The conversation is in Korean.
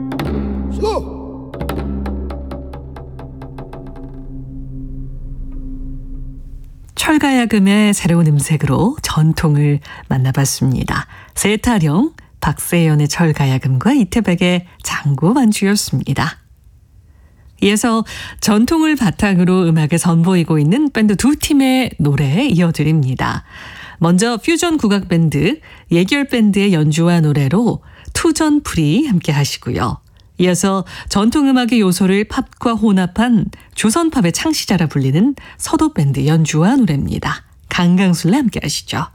슬로우. 철가야금의 새로운 음색으로 전통을 만나봤습니다. 세타령, 박세연의 철가야금과 이태백의 장구 반주였습니다. 이어서 전통을 바탕으로 음악을 선보이고 있는 밴드 두 팀의 노래 이어드립니다. 먼저 퓨전 국악밴드 예결밴드의 연주와 노래로 투전풀이 함께 하시고요. 이어서 전통음악의 요소를 팝과 혼합한 조선팝의 창시자라 불리는 서도밴드 연주와 노래입니다. 강강술래 함께 하시죠.